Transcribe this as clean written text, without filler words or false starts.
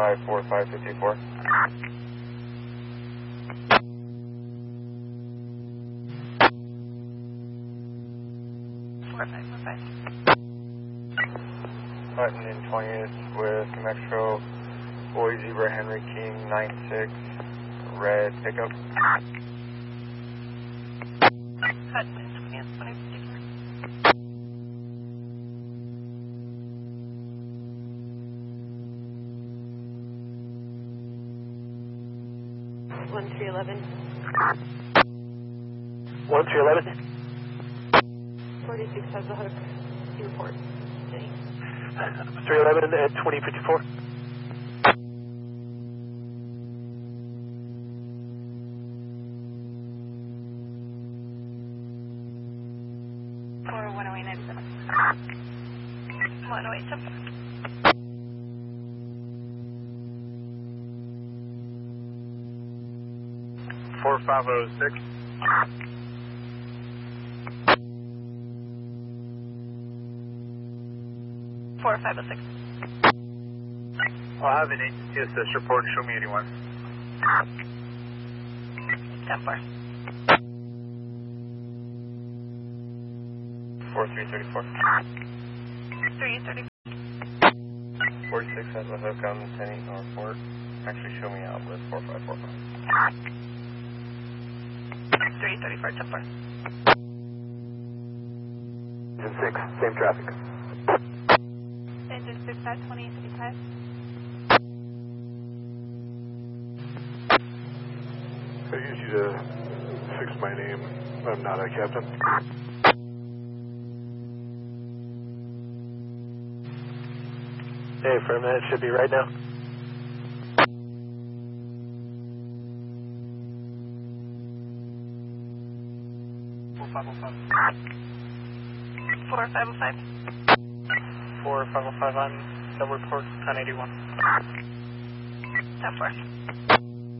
454554. Hutton in 20th with Metro Boy Zebra Henry King 96 red pickup. Hutton in 20th, 2054. 1311. 1311. 46 has the hook. You report. 311 at 2054. For 10897. 10874. 4506. 4506. I'll have an agency assist report. Show me anyone. 10-4. 4334. 330. 46 has a hook on 10 North Fort. Actually, show me out with 4545. 334, 10-4. 6, same traffic. Engine 6 at 2055. I use you to fix my name. I'm not a captain. Hey, for a minute, should be right now. 4505. 4505 on double report 1081. 10-4.